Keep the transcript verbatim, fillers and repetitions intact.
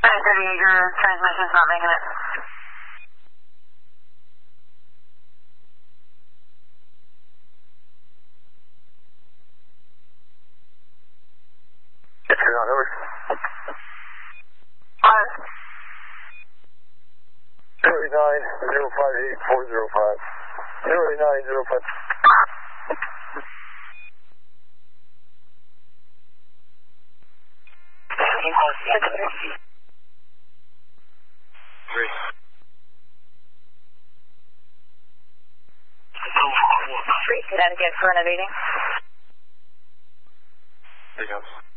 nine thirty-eight, your transmission's not making it. It's good on over. Five. zero nine zero five eight four zero five. zero nine zero five. Three. Three, Connecticut for innovating. There you go.